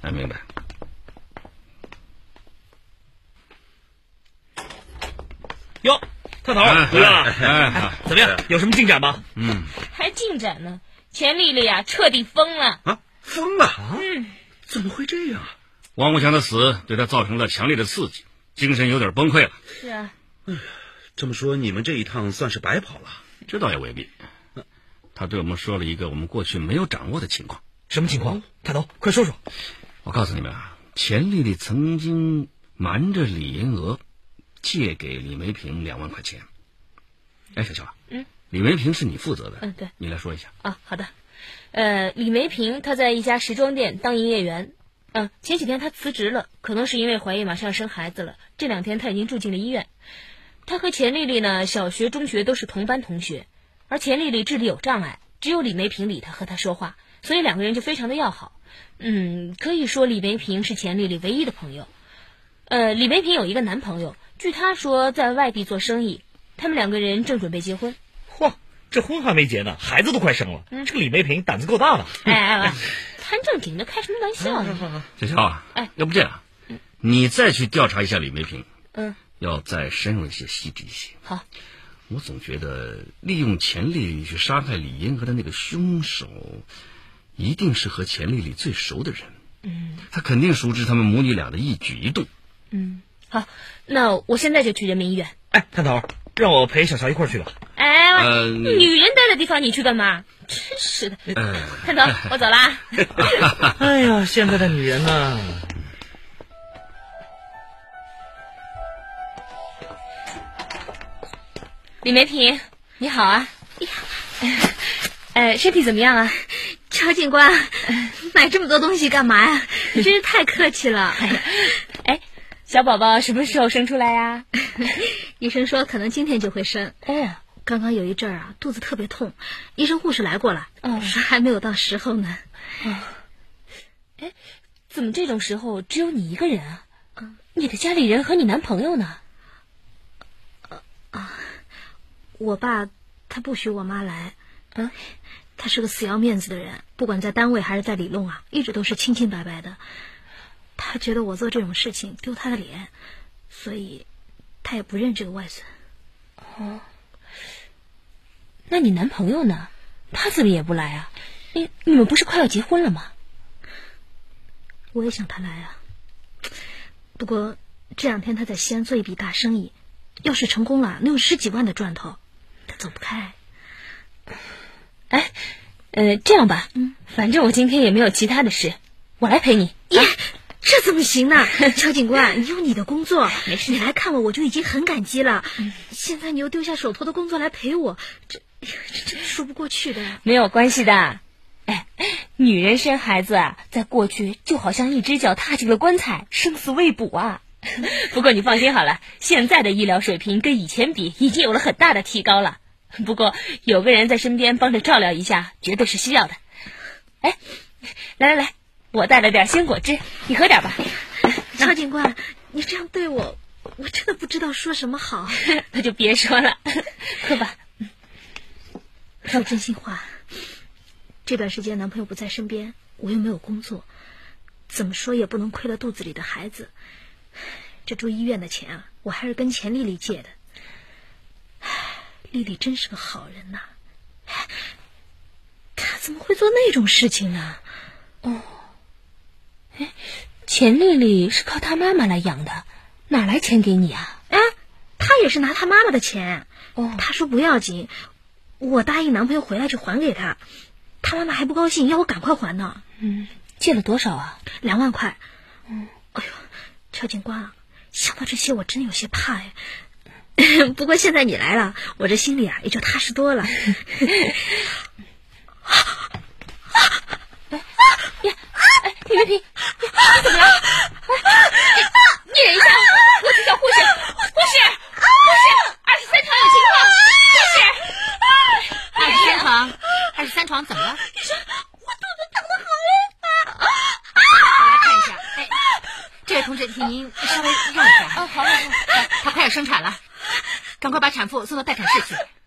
哎，明白。 哟，特头回来了，怎么样？有什么进展吗？ 还进展呢？钱丽丽啊，彻底疯了啊！疯了？怎么会这样？王武强的死对他造成了强烈的刺激，精神有点崩溃了。 是啊。 这么说你们这一趟算是白跑了？ 这倒也未必。他对我们说了一个我们过去没有掌握的情况。 什么情况？特头，快说说。 我告诉你们啊，钱丽丽曾经瞒着李银娥借给李梅萍2万块钱。哎，小乔，李梅萍是你负责的， 对， 你来说一下。 啊，好的。李梅萍她在一家时装店当营业员。前几天她辞职了，可能是因为怀孕马上要生孩子了。这2天她已经住进了医院。她和钱丽丽呢，小学、中学都是同班同学，而钱丽丽智力有障碍，只有李梅萍理她和她说话，所以2个人就非常的要好。可以说李梅萍是钱丽丽唯一的朋友。李梅萍有一个男朋友，据她说在外地做生意，他们2个人正准备结婚。 嚯，这婚还没结呢，孩子都快生了。这个李梅萍胆子够大的。 谈正经的，开什么玩笑呢？ 小乔啊，要不这样，你再去调查一下李梅萍。要再深入一些，细致一些。 好。 我总觉得利用钱丽丽去杀害李银娥的那个凶手，一定是和钱丽丽最熟的人。他肯定熟知他们母女俩的一举一动。 好，那我现在就去人民医院。 探头，让我陪小乔一块去吧。 女人待的地方你去干嘛？真是的。探头，我走啦。 哎呀，现在的女人呢？ 李梅萍，你好啊！身体怎么样啊？ 乔警官，买这么多东西干嘛呀？真是太客气了。 小宝宝什么时候生出来呀？ 医生说可能今天就会生。刚刚有一阵儿啊，肚子特别痛，医生护士来过了，说还没有到时候呢。 怎么这种时候只有你一个人啊？你的家里人和你男朋友呢？ 我爸他不许我妈来。他是个死要面子的人，不管在单位还是在里弄啊，一直都是清清白白的。他觉得我做这种事情丢他的脸，所以他也不认这个外孙。 那你男朋友呢？他怎么也不来啊？你们不是快要结婚了吗？ 我也想他来啊，不过这2天他在西安做一笔大生意，要是成功了，能有10几万的赚头，他走不开。 这样吧，反正我今天也没有其他的事，我来陪你。 这怎么行呢？乔警官，你有你的工作， 没事， 你来看我就已经很感激了。现在你又丢下手头的工作来陪我，这真说不过去的。 没有关系的。女人生孩子啊，在过去就好像一只脚踏进了棺材，生死未卜啊。不过你放心好了，现在的医疗水平跟以前比已经有了很大的提高了。不过有个人在身边帮着照料一下，绝对是需要的。来，我带了点鲜果汁，你喝点吧。 乔警官，你这样对我，我真的不知道说什么好。 那就别说了，喝吧。 说真心话，这段时间男朋友不在身边，我又没有工作，怎么说也不能亏了肚子里的孩子。这住医院的钱啊，我还是跟钱丽丽借的。丽丽真是个好人呐，她怎么会做那种事情呢？ 钱丽丽是靠她妈妈来养的，哪来钱给你啊？ 她也是拿她妈妈的钱。她说不要紧，我答应男朋友回来就还给她。她妈妈还不高兴，要我赶快还呢。 借了多少啊 ？2万块。哎呦，乔警官，想到这些我真的有些怕哎。不过现在你来了，我这心里啊也就踏实多了。 李梅萍，你怎么了？你忍一下，我去叫护士。护士，23床有情况。护士 ，23床怎么了？ 医生，我肚子疼得很。 我来看一下。这位同志，请您稍微让一下。 好， 她快要生产了。赶快把产妇送到待产室去。